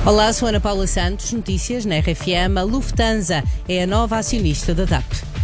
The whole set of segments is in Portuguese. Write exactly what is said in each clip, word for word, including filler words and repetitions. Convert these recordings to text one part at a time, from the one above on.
Olá, sou Ana Paula Santos, notícias na R F M. A Lufthansa é a nova acionista da D A P.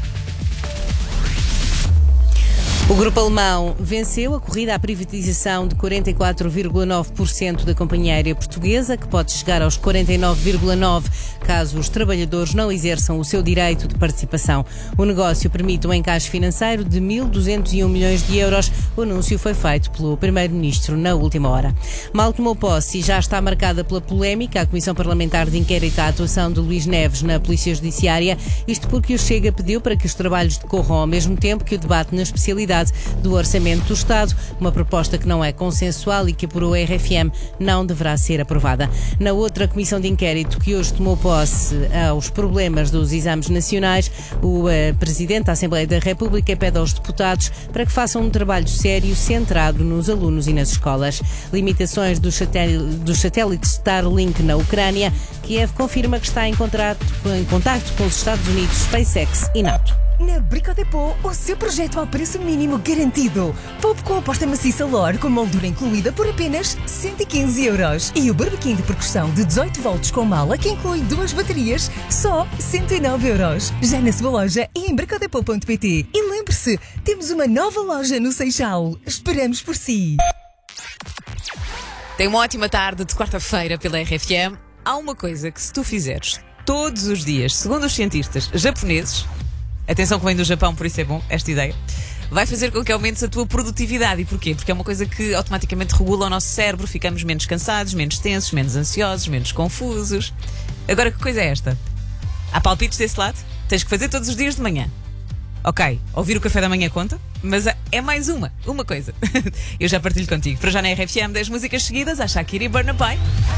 O grupo alemão venceu a corrida à privatização de quarenta e quatro vírgula nove por cento da companhia aérea portuguesa, que pode chegar aos quarenta e nove vírgula nove por cento caso os trabalhadores não exerçam o seu direito de participação. O negócio permite um encaixe financeiro de mil duzentos e um milhões de euros. O anúncio foi feito pelo primeiro-ministro na última hora. Mal tomou posse e já está marcada pela polémica a Comissão Parlamentar de Inquérito à atuação de Luís Neves na Polícia Judiciária, isto porque o Chega pediu para que os trabalhos decorram ao mesmo tempo que o debate na especialidade do Orçamento do Estado, uma proposta que não é consensual e que, por o R F M, não deverá ser aprovada. Na outra comissão de inquérito que hoje tomou posse aos problemas dos exames nacionais, o uh, Presidente da Assembleia da República pede aos deputados para que façam um trabalho sério centrado nos alunos e nas escolas. Limitações dos satélites satélite Starlink na Ucrânia. Kiev confirma que está em, contrato, em contacto com os Estados Unidos, SpaceX e NATO. Na Brico Depot, o seu projeto ao preço mínimo garantido. Poupe com a aposta maciça Lore com moldura incluída por apenas cento e quinze euros. E o barbequim de percussão de dezoito volts com mala que inclui duas baterias, só cento e nove euros. Já na sua loja e em bricodepot ponto pt. E lembre-se, temos uma nova loja no Seixal. Esperamos por si. Tem uma ótima tarde de quarta-feira pela R F M. Há uma coisa que se tu fizeres todos os dias, segundo os cientistas japoneses, atenção que vem do Japão, por isso é bom esta ideia, vai fazer com que aumentes a tua produtividade. E porquê? Porque é uma coisa que automaticamente regula o nosso cérebro, ficamos menos cansados, menos tensos, menos ansiosos, menos confusos. Agora, que coisa é esta? Há palpites desse lado? Tens que fazer todos os dias de manhã. Ok, ouvir o café da manhã conta, mas é mais uma, uma coisa. Eu já partilho contigo. Para já na R F M, dez músicas seguidas, a Shakira e Burna Boy.